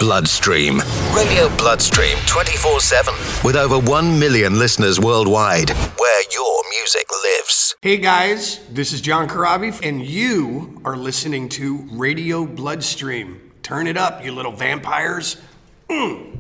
Bloodstream. Radio Bloodstream 24/7. With over 1 million listeners worldwide. Where your music lives. Hey guys, this is John Corabi, and you are listening to Radio Bloodstream. Turn it up, you little vampires.